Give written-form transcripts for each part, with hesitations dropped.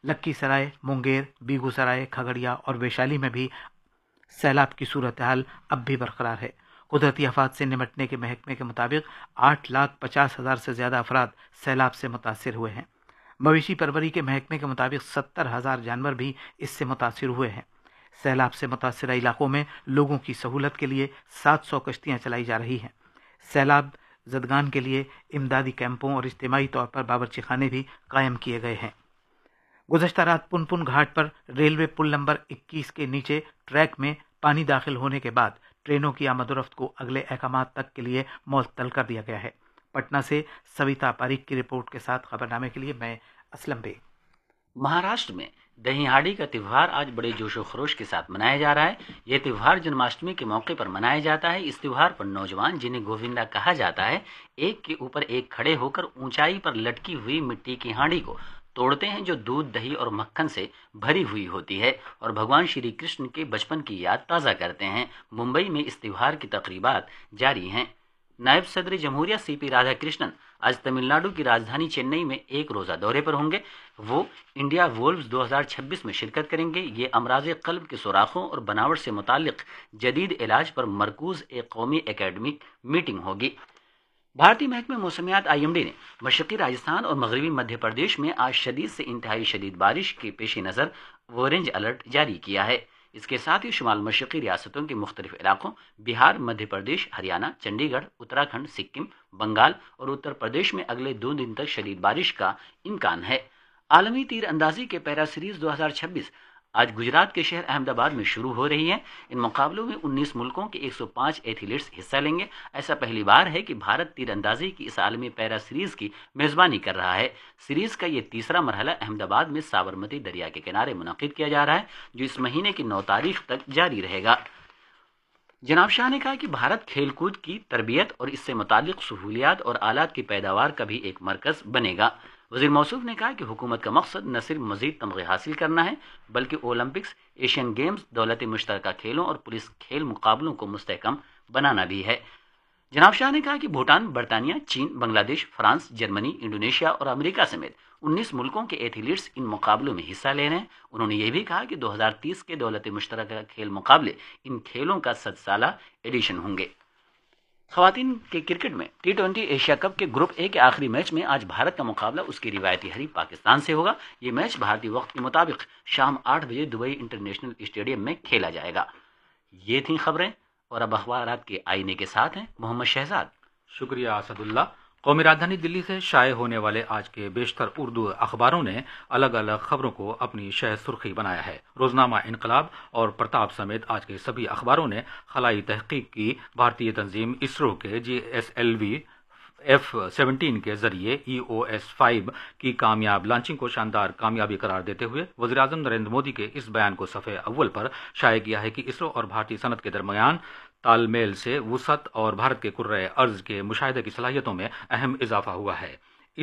लखीसराय, मुंगेर, बेगूसराय, खगड़िया और वैशाली में भी सैलाब की सूरत हाल अब भी बरकरार है। कुदरती आफात से निपटने के महकमे के मुताबिक 8,50,000 से ज्यादा अफराद सैलाब से मुतासिर हुए हैं। मवेशी परवरी के महकमे के मुताबिक 70,000 जानवर भी इससे मुतासिर हुए हैं। सैलाब से मुतासिर इलाकों में लोगों की सहूलत के लिए 700 कश्तियां चलाई जा रही हैं। सैलाब जदगान के लिए इमदादी कैंपों और इज्तिमाई तौर पर बावर्ची खाने भी कायम किए गए हैं। गुज़श्ता रात पुनपुन घाट पर रेलवे पुल नंबर 21 के नीचे ट्रैक में पानी दाखिल होने के बाद ट्रेनों की आमदोरफ्त को अगले अहकामात तक के लिए मुअत्तल कर दिया गया है। पटना से सविता पारीक की रिपोर्ट के साथ खबरनामे के लिए मैं असलम बेग। महाराष्ट्र में दहीहांडी का त्यौहार आज बड़े जोशो खरोश के साथ मनाया जा रहा है। यह त्यौहार जन्माष्टमी के मौके पर मनाया जाता है। इस त्यौहार पर नौजवान, जिन्हें गोविंदा कहा जाता है, एक के ऊपर एक खड़े होकर ऊंचाई पर लटकी हुई मिट्टी की हांडी को तोड़ते हैं, जो दूध, दही और मक्खन से भरी हुई होती है, और भगवान श्री कृष्ण के बचपन की याद ताज़ा करते हैं। मुंबई में इस त्यौहार की तकरीबात जारी हैं। नायब सदर जमहूरिया सीपी राधाकृष्णन आज तमिलनाडु की राजधानी चेन्नई में एक रोज़ा दौरे पर होंगे। वो इंडिया वोल्व्स 2026 में शिरकत करेंगे। ये अमराज़ क़ल्ब के सुराखों और बनावट से मुताल्लिक़ जदीद इलाज पर मरकूज़ एक कौमी एकेडमिक मीटिंग होगी। भारतीय महकमे मौसमियात IMD ने मशरक़ी राजस्थान और मगरबी मध्य प्रदेश में आज शदीद से इंतहाई शदीद बारिश के पेश नज़र ऑरेंज अलर्ट जारी किया है। इसके साथ ही शुमाल मशरक़ी रियासतों के मुख्तलिफ इलाकों बिहार, मध्य प्रदेश, हरियाणा, चंडीगढ़, उत्तराखंड, सिक्किम, बंगाल और उत्तर प्रदेश में अगले 2 दिन तक शदीद बारिश का इम्कान है। आलमी तीर अंदाजी के पैरा सीरीज़ 2026 आज गुजरात के शहर अहमदाबाद में शुरू हो रही है। इन मुकाबलों में 19 मुल्कों के 105 एथलीट्स हिस्सा लेंगे। ऐसा पहली बार है कि भारत तीरंदाजी की इस आलमी पैरा सीरीज़ की मेज़बानी कर रहा है। सीरीज़ का ये तीसरा मरहला अहमदाबाद में साबरमती दरिया के किनारे मुनक़िद किया जा रहा है, जो इस महीने की 9 तारीख तक जारी रहेगा। जनाब शाह ने कहा कि भारत खेलकूद की तरबियत और इससे मुताल्लिक़ सहूलियात और आलात की पैदावार का भी एक मरकज़ बनेगा। वज़ीर मौसूफ ने कहा कि हुकूमत का मकसद न सिर्फ मज़ीद तमग़े हासिल करना है, बल्कि ओलंपिक्स, एशियन गेम्स, दौलत मुश्तरका खेलों और पुलिस खेल मुकाबलों को मुस्तहकम बनाना भी है। जनाब शाह ने कहा कि भूटान, बरतानिया, चीन, बांग्लादेश, फ्रांस, जर्मनी, इंडोनेशिया और अमेरिका समेत 19 मुल्कों के एथलीट्स इन मुकाबलों में हिस्सा ले रहे हैं। उन्होंने ये भी कहा कि 2030 के दौलत मुश्तरका खेल मुकाबले इन खेलों का 100 साला एडिशन होंगे। ख़वातीन के क्रिकेट में T20 एशिया कप के ग्रुप ए के आखिरी मैच में आज भारत का मुकाबला उसकी रिवायती हरीफ पाकिस्तान से होगा। ये मैच भारतीय वक्त के मुताबिक शाम 8 बजे दुबई इंटरनेशनल स्टेडियम में खेला जाएगा। ये थी खबरें, और अब अखबारात के आईने के साथ हैं मोहम्मद शहजाद। शुक्रिया असदुल्ला। कौमी राजधानी दिल्ली से शाये होने वाले आज के बेशतर उर्दू अखबारों ने अलग अलग खबरों को अपनी शह सुर्खी बनाया है। रोजनामा इनकलाब और प्रताप समेत आज के सभी अखबारों ने खलाई तहकीक की भारतीय तंजीम इसरो के GSLV F-17 के जरिए EOS-5 की कामयाब लॉन्चिंग को शानदार कामयाबी करार देते हुए वज़ीर-ए-आज़म नरेंद्र मोदी के इस बयान को सफ़े अव्वल पर शाये किया है कि इसरो और भारतीय सनत के दरमियान तालमेल से वुसअत और भारत के कुर्रे अर्ज के मुशाहिदे की सलाहियतों में अहम इजाफा हुआ है।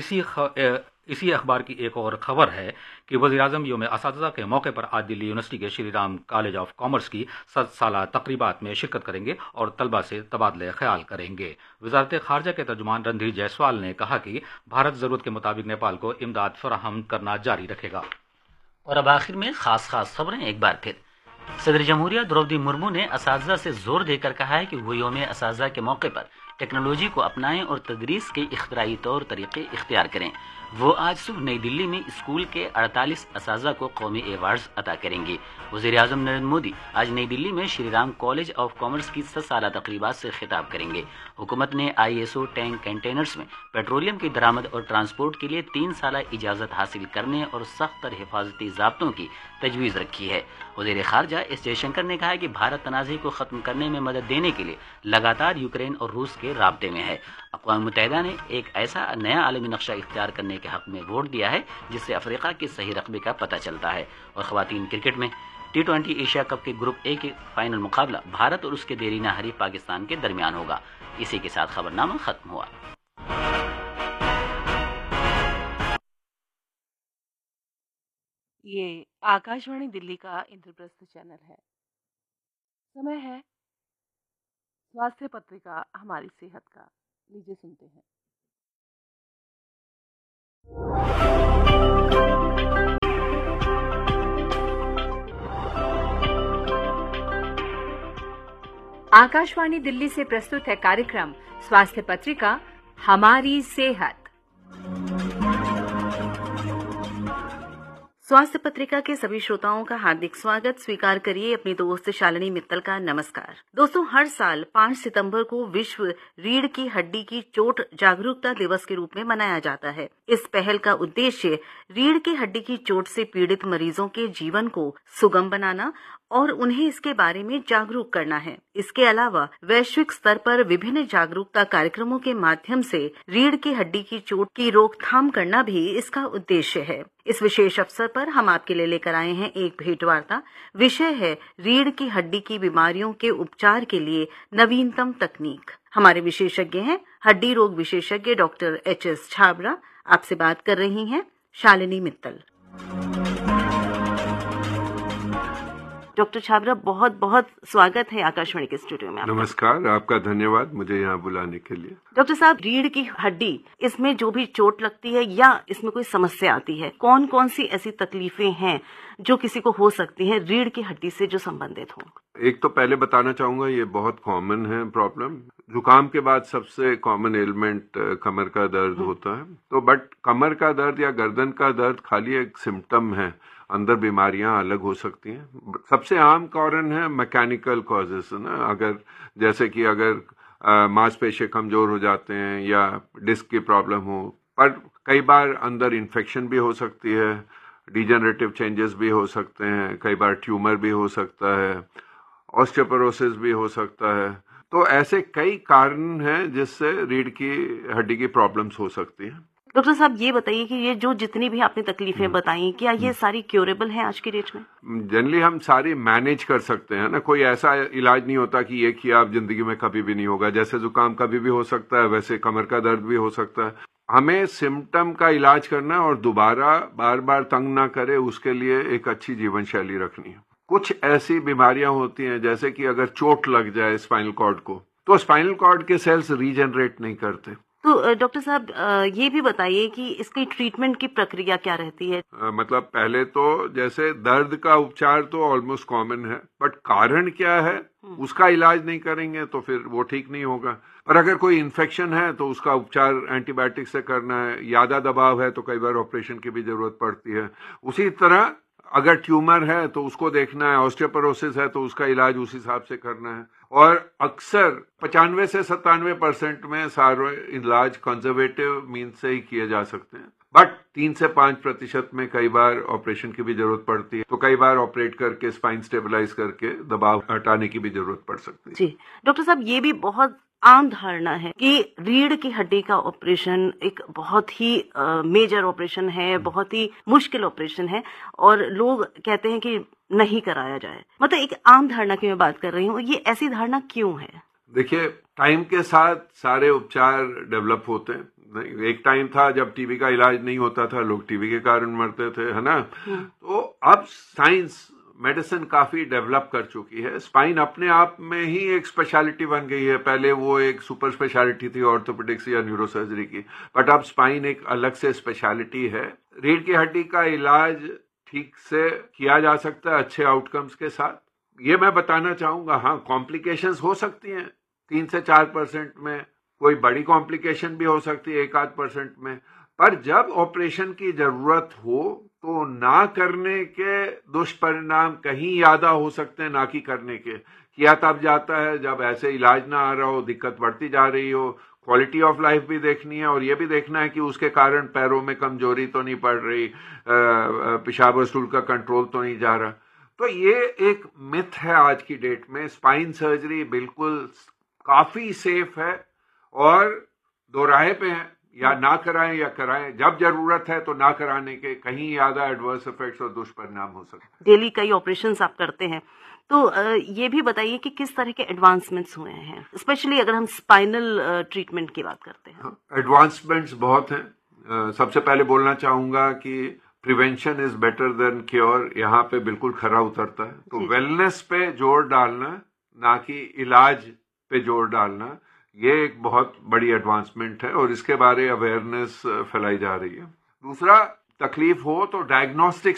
इसी अखबार की एक और खबर है कि वज़ीर-ए-आज़म यौम असातिज़ा के मौके पर आज दिल्ली यूनिवर्सिटी के Shri Ram college of commerce की 100 साला तकरीबात में शिरकत करेंगे और तलबा से तबादले ख्याल करेंगे। वज़ारत ख़ारजा के तर्जुमान रणधीर जायसवाल ने कहा कि भारत ज़रूरत के मुताबिक नेपाल को इमदाद फराहम करना जारी रखेगा। और अब आखिर में खास खबरें एक बार फिर। सदर जमहूरिया द्रौपदी मुर्मू ने असातिज़ा से जोर देकर कहा है कि वो यौम असातिज़ा के मौके पर टेक्नोलॉजी को अपनाएं और तदरीस के इख्तराई तौर तरीके इख्तियार करें। वो आज सुबह नई दिल्ली में स्कूल के 48 असातिज़ा को कौमी अवार्ड्स अता करेंगे। वज़ीर-ए-आज़म नरेंद्र मोदी आज नई दिल्ली में Shri Ram college of commerce की 100 साला तकरीबात से खिताब करेंगे। हुकूमत ने ISO टैंक कंटेनर्स में पेट्रोलियम की दरामद और ट्रांसपोर्ट के लिए 3 साला इजाज़त हासिल करने और सख्त तर हिफाजती ज़ाब्तों की तजवीज़ रखी है। वज़ीर ख़ारजा एस जयशंकर ने कहा है कि भारत तनाज़े को ख़त्म करने में मदद देने के लिए लगातार यूक्रेन और रूस के राब्ते में है। अक़वाम मुत्तहिदा ने एक ऐसा नया आलमी नक्शा इख्तियार करने के हक़ में वोट दिया है जिससे अफ्रीका के सही रकबे का पता चलता है। और ख़वातीन क्रिकेट में T20 एशिया कप के ग्रुप ए के फाइनल मुकाबला भारत और उसके देरीना हरीफ पाकिस्तान के दरमियान होगा। इसी के साथ खबरनामा खत्म हुआ। ये आकाशवाणी दिल्ली का इंद्रप्रस्थ चैनल है। समय है स्वास्थ्य पत्रिका हमारी सेहत का। लीजिए सुनते हैं। आकाशवाणी दिल्ली से प्रस्तुत है कार्यक्रम स्वास्थ्य पत्रिका हमारी सेहत। स्वास्थ्य पत्रिका के सभी श्रोताओं का हार्दिक स्वागत। स्वीकार करिए अपनी दोस्त शालिनी मित्तल का नमस्कार। दोस्तों, हर साल 5 सितंबर को विश्व रीढ़ की हड्डी की चोट जागरूकता दिवस के रूप में मनाया जाता है। इस पहल का उद्देश्य रीढ़ की हड्डी की चोट से पीड़ित मरीजों के जीवन को सुगम बनाना और उन्हें इसके बारे में जागरूक करना है। इसके अलावा वैश्विक स्तर पर विभिन्न जागरूकता कार्यक्रमों के माध्यम से रीढ़ की हड्डी की चोट की रोकथाम करना भी इसका उद्देश्य है। इस विशेष अवसर पर हम आपके लिए लेकर आए हैं एक भेंटवार्ता। विषय है रीढ़ की हड्डी की बीमारियों के उपचार के लिए नवीनतम तकनीक। हमारे विशेषज्ञ हैं हड्डी रोग विशेषज्ञ डॉक्टर HS छाबड़ा। आपसे बात कर रही हैं शालिनी मित्तल। डॉक्टर छाबड़ा, बहुत बहुत स्वागत है आकाशवाणी के स्टूडियो में आपका। नमस्कार, आपका धन्यवाद मुझे यहाँ बुलाने के लिए। डॉक्टर साहब, रीढ़ की हड्डी, इसमें जो भी चोट लगती है या इसमें कोई समस्या आती है, कौन कौन सी ऐसी तकलीफें हैं जो किसी को हो सकती हैं रीढ़ की हड्डी से जो संबंधित हो? एक तो पहले बताना चाहूंगा, ये बहुत कॉमन है प्रॉब्लम। जुकाम के बाद सबसे कॉमन एलिमेंट कमर का दर्द होता है। तो बट कमर का दर्द या गर्दन का दर्द खाली एक सिम्टम है, अंदर बीमारियां अलग हो सकती हैं। सबसे आम कारण है मैकेनिकल कॉजेस ना, अगर जैसे कि अगर मांसपेशी कमजोर हो जाते हैं या डिस्क की प्रॉब्लम हो, पर कई बार अंदर इन्फेक्शन भी हो सकती है, डिजेनरेटिव चेंजेस भी हो सकते हैं, कई बार ट्यूमर भी हो सकता है, ऑस्टियोपोरोसिस भी हो सकता है। तो ऐसे कई कारण हैं जिससे रीढ़ की हड्डी की प्रॉब्लम्स हो सकती हैं। डॉक्टर साहब, ये बताइए कि ये जो जितनी भी आपने तकलीफें बताई, क्या ये सारी क्योरेबल हैं आज की डेट में? जनरली हम सारी मैनेज कर सकते हैं ना, कोई ऐसा इलाज नहीं होता कि ये किया आप जिंदगी में कभी भी नहीं होगा। जैसे जुकाम कभी भी हो सकता है, वैसे कमर का दर्द भी हो सकता है। हमें सिम्टम का इलाज करना है और दोबारा बार बार तंग ना करे, उसके लिए एक अच्छी जीवन शैली रखनी है। कुछ ऐसी बीमारियां होती हैं जैसे कि अगर चोट लग जाए स्पाइनल कॉर्ड को, तो स्पाइनल कॉर्ड के सेल्स रीजनरेट नहीं करते। तो डॉक्टर साहब, ये भी बताइए कि इसकी ट्रीटमेंट की प्रक्रिया क्या रहती है? मतलब पहले तो जैसे दर्द का उपचार तो ऑलमोस्ट कॉमन है, बट कारण क्या है उसका इलाज नहीं करेंगे तो फिर वो ठीक नहीं होगा। पर अगर कोई इन्फेक्शन है तो उसका उपचार एंटीबायोटिक से करना है। ज्यादा दबाव है तो कई बार ऑपरेशन की भी जरूरत पड़ती है। उसी तरह अगर ट्यूमर है तो उसको देखना है, ऑस्टियोपोरोसिस है तो उसका इलाज उस हिसाब से करना है। और अक्सर 95 से 97% में सारे इलाज कंजर्वेटिव मीन से ही किए जा सकते हैं, बट 3 से 5% में कई बार ऑपरेशन की भी जरूरत पड़ती है। तो कई बार ऑपरेट करके स्पाइन स्टेबलाइज करके दबाव हटाने की भी जरूरत पड़ सकती है। जी डॉक्टर साहब, ये भी बहुत आम धारणा है कि रीढ़ की हड्डी का ऑपरेशन एक बहुत ही मेजर ऑपरेशन है, बहुत ही मुश्किल ऑपरेशन है और लोग कहते हैं कि नहीं कराया जाए। मतलब एक आम धारणा की मैं बात कर रही हूँ, ये ऐसी धारणा क्यों है? देखिए, टाइम के साथ सारे उपचार डेवलप होते हैं। एक टाइम था जब टीबी का इलाज नहीं होता था, लोग टीबी के कारण मरते थे, है ना। तो अब साइंस मेडिसिन काफी डेवलप कर चुकी है। स्पाइन अपने आप में ही एक स्पेशलिटी बन गई है। पहले वो एक सुपर स्पेशलिटी थी ऑर्थोपेडिक्स या न्यूरोसर्जरी की, बट अब स्पाइन एक अलग से स्पेशलिटी है। रीढ़ की हड्डी का इलाज ठीक से किया जा सकता है अच्छे आउटकम्स के साथ। ये मैं बताना चाहूंगा, हाँ कॉम्प्लिकेशंस हो सकती हैं 3 से 4% में, कोई बड़ी कॉम्प्लिकेशन भी हो सकती है 1-8% में। पर जब ऑपरेशन की जरूरत हो तो ना करने के दुष्परिणाम कहीं ज्यादा हो सकते हैं ना कि करने के। किया तब जाता है जब ऐसे इलाज ना आ रहा हो, दिक्कत बढ़ती जा रही हो। क्वालिटी ऑफ लाइफ भी देखनी है और ये भी देखना है कि उसके कारण पैरों में कमजोरी तो नहीं पड़ रही, पेशाब और स्टूल का कंट्रोल तो नहीं जा रहा। तो ये एक मिथ है आज की डेट में। स्पाइन सर्जरी बिल्कुल काफी सेफ है और दो राह पे है, या ना कराएं या कराएं। जब जरूरत है तो ना कराने के कहीं ज्यादा एडवर्स इफेक्ट्स और दुष्परिणाम हो सकते हैं। डेली कई ऑपरेशंस आप करते हैं, तो ये भी बताइए कि किस तरह के एडवांसमेंट्स हुए हैं, स्पेशली अगर हम स्पाइनल ट्रीटमेंट की बात करते हैं। एडवांसमेंट्स बहुत हैं। सबसे पहले बोलना चाहूंगा कि prevention is better than cure, यहाँ पे बिल्कुल खरा उतरता है। तो वेलनेस पे जोर डालना, ना कि इलाज पे जोर डालना, ये एक बहुत बड़ी एडवांसमेंट है और इसके बारे अवेयरनेस फैलाई जा रही है। दूसरा, तकलीफ हो तो डायग्नोस्टिक्स